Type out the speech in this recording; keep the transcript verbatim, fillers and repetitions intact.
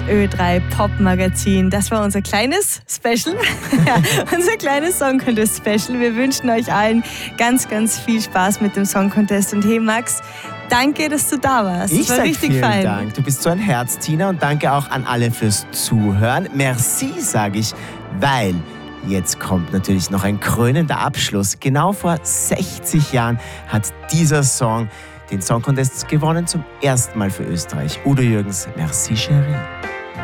Ö drei Pop-Magazin. Das war unser kleines Special, ja, unser kleines Song Contest Special. Wir wünschen euch allen ganz, ganz viel Spaß mit dem Song Contest. Und hey Max, danke, dass du da warst. Ich war sag richtig vielen fein. Dank. Du bist so ein Herz, Tina, und danke auch an alle fürs Zuhören. Merci, sage ich, weil jetzt kommt natürlich noch ein krönender Abschluss. Genau vor sechzig Jahren hat dieser Song den Song Contest gewonnen, zum ersten Mal für Österreich. Udo Jürgens, merci chérie.